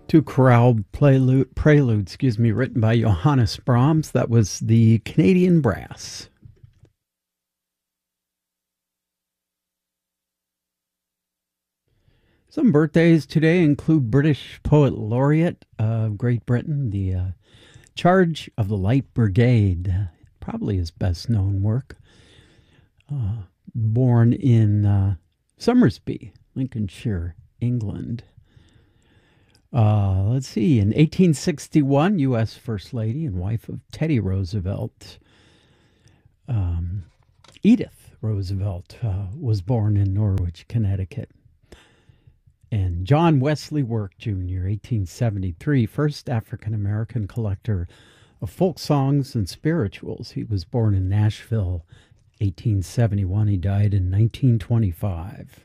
To Chorale Prelude, written by Johannes Brahms. That was the Canadian Brass. Some birthdays today include British Poet Laureate of Great Britain, the Charge of the Light Brigade, probably his best known work. Born in Somersby, Lincolnshire, England. Let's see, in 1861, U.S. First Lady and wife of Teddy Roosevelt, Edith Roosevelt, was born in Norwich, Connecticut. And John Wesley Work Jr., 1873, first African-American collector of folk songs and spirituals. He was born in Nashville, 1871. He died in 1925.